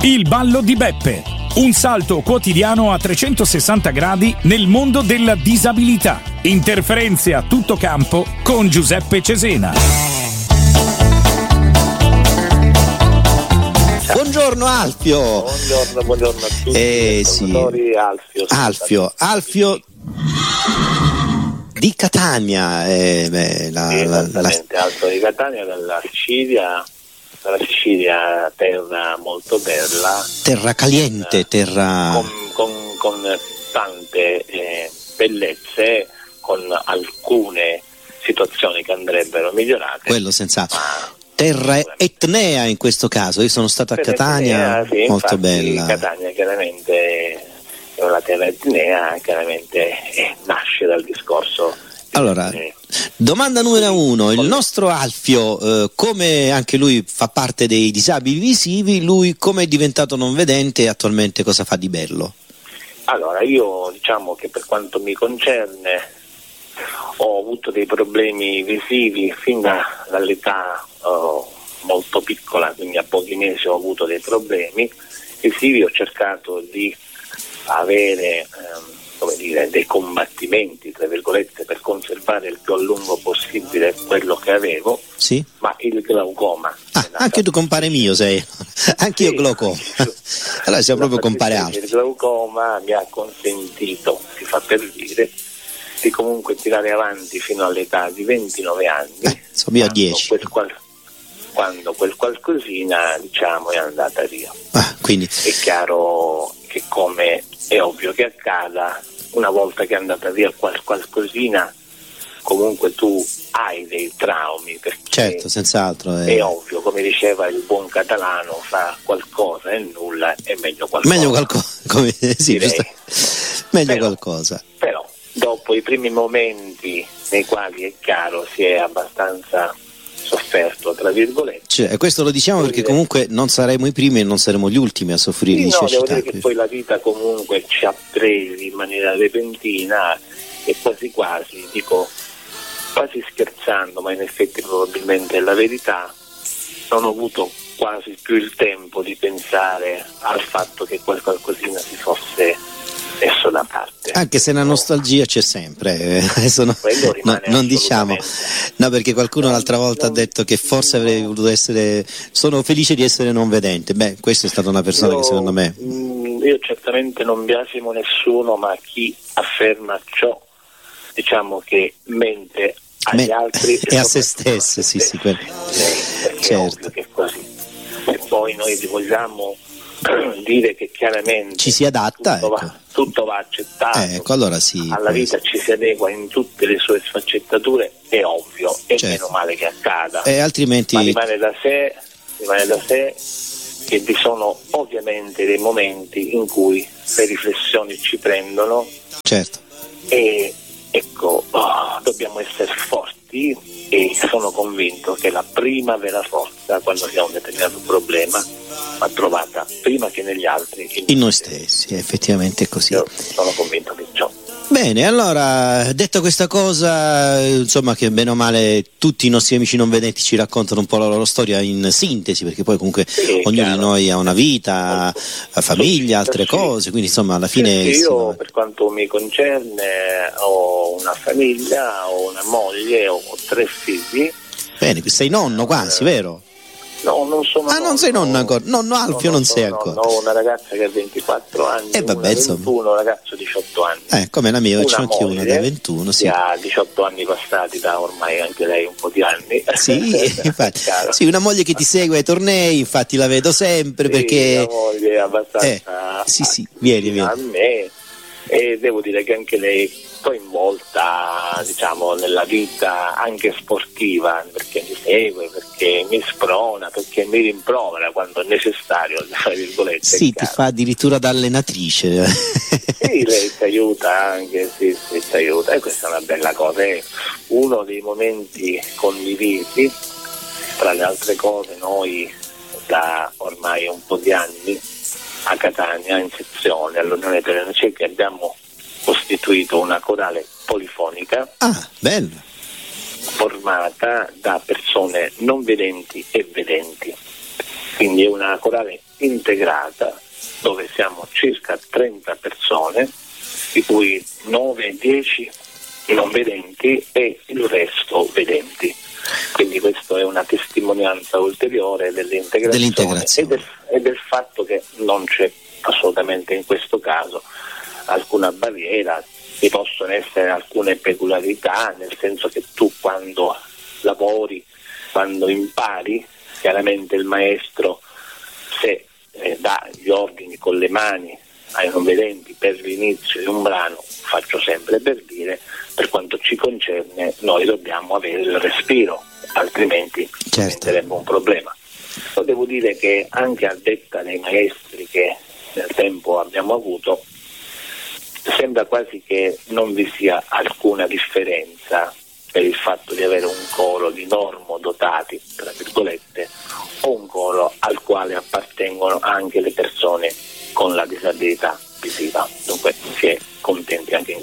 Il ballo di Beppe. Un salto quotidiano a 360 gradi nel mondo della disabilità. Interferenze a tutto campo con Giuseppe Cesena. Buongiorno Alfio. Buongiorno a tutti. Sì. Alfio di Catania. Esattamente, Alfio di Catania, dalla Sicilia, terra molto bella. Terra caliente, terra... Con tante bellezze, con alcune situazioni che andrebbero migliorate. Quello senz'altro. Terra etnea in questo caso, io sono stato a Catania, etnea, sì, molto infatti, bella. Catania chiaramente è una terra etnea, chiaramente nasce dal discorso. Allora, domanda numero 1, il nostro Alfio, come anche lui fa parte dei disabili visivi, lui come è diventato non vedente e attualmente cosa fa di bello? Allora, io diciamo che per quanto mi concerne ho avuto dei problemi visivi fin dall'età molto piccola, quindi a pochi mesi ho avuto dei problemi visivi, ho cercato di avere dei combattimenti tra virgolette per conservare il più a lungo possibile quello che avevo. Sì? Ma il glaucoma anche tu compare mio sei. Anch'io sì, glaucoma. Allora siamo proprio compare altri. Il glaucoma mi ha consentito, si fa per dire, di comunque tirare avanti fino all'età di 29 anni. Insomma io a 10. Quando quel qualcosina diciamo è andata via. Quindi è chiaro che, come è ovvio che accada, una volta che è andata via qualcosina, comunque tu hai dei traumi, perché certo, senz'altro è ovvio, come diceva il buon catalano, fa qualcosa e nulla è meglio qualcosa. Meglio qualcosa, come sì, meglio qualcosa. Però dopo i primi momenti nei quali è chiaro si è abbastanza sofferto, tra virgolette. E questo lo diciamo perché comunque non saremo i primi e non saremo gli ultimi a soffrire di cecità. Devo dire che poi la vita comunque ci ha presi in maniera repentina e quasi scherzando, ma in effetti probabilmente è la verità, non ho avuto quasi più il tempo di pensare al fatto che qualcosina si fosse messo da parte. Anche se la nostalgia c'è sempre, adesso non diciamo, no, perché qualcuno l'altra volta ha detto che forse avrei voluto essere, sono felice di essere non vedente. Beh, questa è stata una persona che secondo me... Io certamente non biasimo nessuno, ma chi afferma ciò, diciamo che mente agli altri e a se stesso, sì, quello. Certo. È ovvio che è così. E poi noi vogliamo dire che chiaramente ci si adatta, tutto va accettato, ecco, allora sì, alla vita ci si adegua in tutte le sue sfaccettature, è ovvio, è meno male che accada, altrimenti ma rimane da sé che vi sono ovviamente dei momenti in cui le riflessioni ci prendono, certo, e ecco, dobbiamo essere forti, e sono convinto che la prima vera forza quando si ha un determinato problema va trovata prima che negli altri in noi stessi, effettivamente è così. Io sono convinto di ciò. Bene, allora, detto questa cosa, insomma, che bene o male tutti i nostri amici non vedenti ci raccontano un po' la loro storia in sintesi, perché poi comunque ognuno di noi ha una vita, ha famiglia, altre cose, quindi insomma alla fine... Io per quanto mi concerne ho una famiglia, ho una moglie, ho 3 figli. Bene, sei nonno quasi, vero? No, non sono nonno. Non sei nonno ancora? Nonno Alfio non sei ancora. Ho una ragazza che ha 24 anni, e vabbè, 21, un ragazzo di 18 anni. Come la mia, c'è anche una da 21, sì. Che ha 18 anni passati da ormai anche lei un po' di anni. Sì, infatti. Sì, una moglie che ti segue ai tornei, infatti la vedo sempre, perché... La moglie è abbastanza... sì, vieni. A me, e devo dire che anche lei coinvolta, diciamo, nella vita anche sportiva, perché mi segue, perché mi sprona, perché mi rimprovera quando è necessario, tra virgolette. Sì, ti fa addirittura da allenatrice. Sì, lei ti aiuta anche, sì, ti aiuta, e questa è una bella cosa, è uno dei momenti condivisi. Tra le altre cose, noi da ormai un po' di anni a Catania, in sezione all'Unione Italiana Ciechi, abbiamo costituito una corale polifonica bello, formata da persone non vedenti e vedenti. quindi è una corale integrata dove siamo circa 30 persone, di cui 9-10 non vedenti e il resto vedenti. Quindi questa è una testimonianza ulteriore dell'integrazione. E del fatto che non c'è assolutamente in questo caso alcuna barriera, ci possono essere alcune peculiarità, nel senso che tu quando lavori, quando impari, chiaramente il maestro se dà gli ordini con le mani ai non vedenti per l'inizio di un brano, faccio sempre per dire, per quanto ci concerne noi dobbiamo avere il respiro, altrimenti diventerebbe un problema. Lo devo dire che anche a detta dei maestri che nel tempo abbiamo avuto, sembra quasi che non vi sia alcuna differenza per il fatto di avere un coro di normodotati, tra virgolette, o un coro al quale appartengono anche le persone con la disabilità visiva. Dunque si è contenti anche in